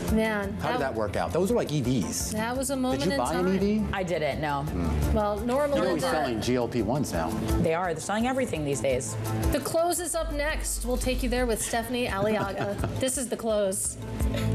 Man. How did that work out? Those are like EVs. That was a moment Did you in buy time. an EV? I didn't, no. Well, Nora They're always Melinda, selling GLP-1s now. They are. They're selling everything these days. the close is up next. We'll take you there with Stephanie Aliaga. This is The Close.